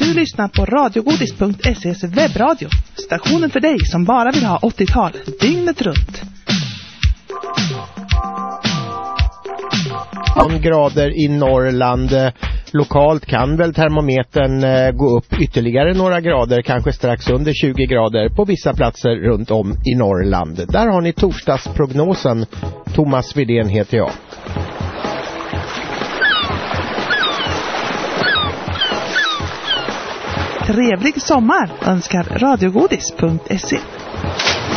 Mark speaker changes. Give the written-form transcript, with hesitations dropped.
Speaker 1: Du lyssnar på radiogodis.se:s webbradio. Stationen för dig som bara vill ha 80-tal dygnet runt.
Speaker 2: 1 grader i Norrland. Lokalt kan väl termometern gå upp ytterligare några grader, kanske strax under 20 grader på vissa platser runt om i Norrland. Där har ni torsdagsprognosen. Thomas Widén heter jag.
Speaker 1: Trevlig sommar önskar radiogodis.se.